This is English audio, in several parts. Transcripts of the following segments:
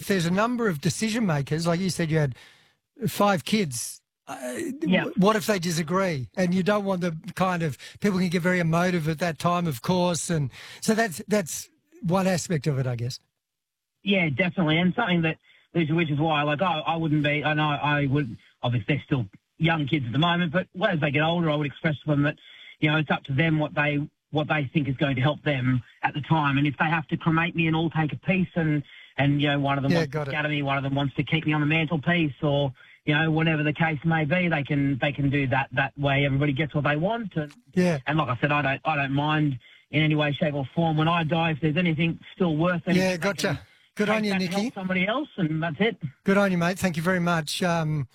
if there's a number of decision makers, like you said, you had 5 kids. What if they disagree? And you don't want the kind of people can get very emotive at that time, of course, and so that's one aspect of it, I guess. Yeah, definitely, and something which is why, like, I wouldn't be. I know I would. Obviously, they're still young kids at the moment, but as they get older, I would express to them that, you know, it's up to them what they think is going to help them at the time. And if they have to cremate me and all take a piece, and you know, one of them wants to scatter me, one of them wants to keep me on the mantelpiece, or you know, whatever the case may be, they can do that way. Everybody gets what they want, and like I said, I don't mind in any way, shape, or form. When I die, if there's anything still worth anything, yeah, gotcha. Good on you, Nicky. Help somebody else, and that's it. Good on you, mate. Thank you very much. Someone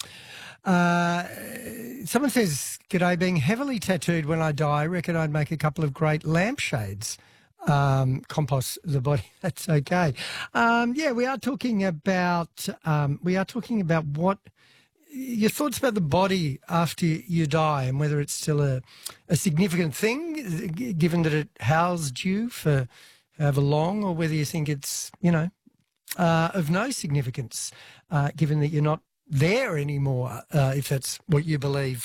says, "G'day, being heavily tattooed when I die, I reckon I'd make a couple of great lampshades. Compost the body, that's okay." Yeah, we are talking about what your thoughts about the body after you die and whether it's still a significant thing, given that it housed you for however long, or whether you think it's, you know, of no significance, given that you're not there anymore, if that's what you believe.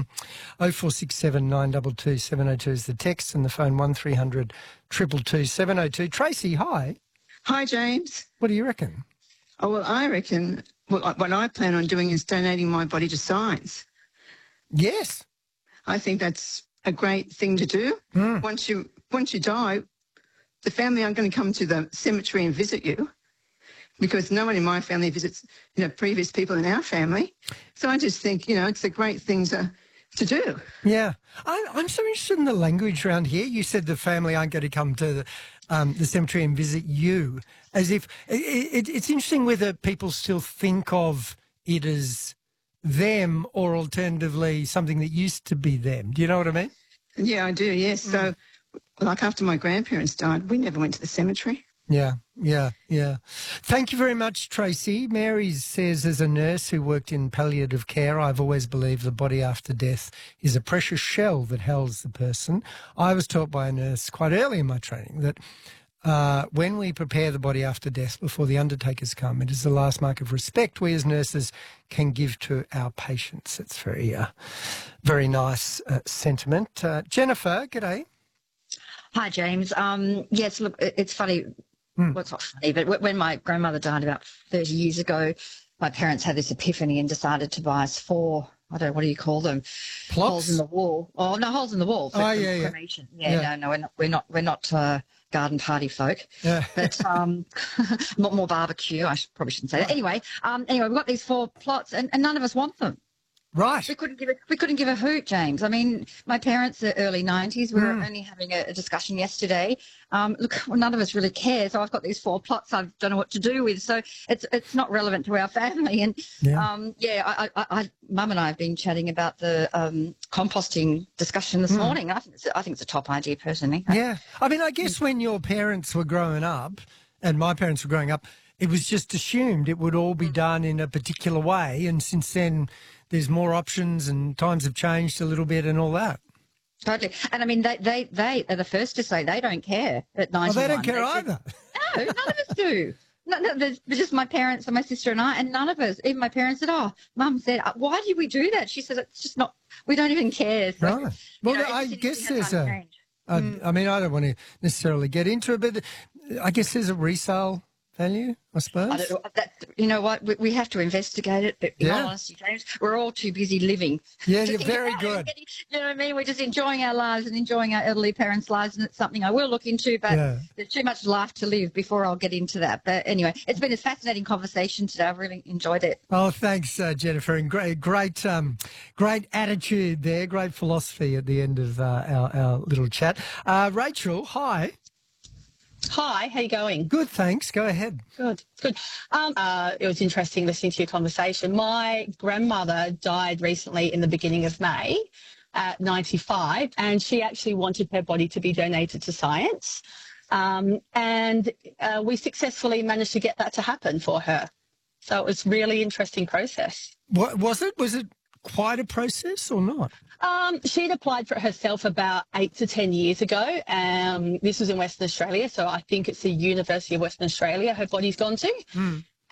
0467 922 702 is the text, and the phone 1300 222 702. Tracy, hi. Hi, James. What do you reckon? Oh, well, I reckon what I plan on doing is donating my body to science. Yes. I think that's a great thing to do. Once you die, the family aren't going to come to the cemetery and visit you, because no one in my family visits, you know, previous people in our family. So I just think, you know, it's a great thing to do. Yeah. I'm so interested in the language around here. You said the family aren't going to come to the cemetery and visit you, as if it's interesting whether people still think of it as them or alternatively something that used to be them. Do you know what I mean? Yeah, I do, yes. So, like, after my grandparents died, we never went to the cemetery. Yeah. Thank you very much, Tracy. Mary says, as a nurse who worked in palliative care, I've always believed the body after death is a precious shell that houses the person. I was taught by a nurse quite early in my training that when we prepare the body after death before the undertakers come, it is the last mark of respect we as nurses can give to our patients. It's very nice sentiment. Jennifer, g'day. Hi, James. Yes, look, it's funny. Well, it's not funny, but when my grandmother died about 30 years ago, my parents had this epiphany and decided to buy us 4, I don't know, what do you call them? Plots? Holes in the wall. Oh, no, holes in the wall for cremation. Yeah, no, we're not garden party folk. Yeah. But more barbecue. I probably shouldn't say that. Anyway, we've got these 4 plots, and none of us want them. Right. We couldn't give a hoot, James. I mean, my parents are early 90s. We were only having a discussion yesterday. Look, none of us really care. So I've got these 4 plots I don't know what to do with. So it's not relevant to our family. And Mum and I have been chatting about the composting discussion this morning. I think it's a top idea, personally. Yeah. I mean, I guess when your parents were growing up and my parents were growing up, it was just assumed it would all be done in a particular way. And since then, there's more options and times have changed a little bit and all that. Totally. And I mean, they are the first to say they don't care at 91. Oh, they don't care either. No, none of us do. No, there's just my parents and my sister and I, and none of us, even my parents said, "Oh, Mum said, why did we do that?" She said, "It's just not, we don't even care." So, right. Well, I guess there's I mean, I don't want to necessarily get into it, but I guess there's a resale value, I suppose. I don't know, you know what? We have to investigate it, but in all honesty, James, we're all too busy living. Yeah, you're very good. You know what I mean? We're just enjoying our lives and enjoying our elderly parents' lives, and it's something I will look into, but there's too much life to live before I'll get into that. But anyway, it's been a fascinating conversation today. I've really enjoyed it. Oh, thanks, Jennifer, and great attitude there, great philosophy at the end of our little chat. Rachel, hi. Hi, how you going? Good, thanks. Go ahead. Good. It was interesting listening to your conversation. My grandmother died recently in the beginning of May at 95, and she actually wanted her body to be donated to science. And we successfully managed to get that to happen for her. So it was a really interesting process. What was it? Was it quite a process or not? She'd applied for it herself about 8 to 10 years ago. This was in Western Australia, so I think it's the University of Western Australia her body's gone to.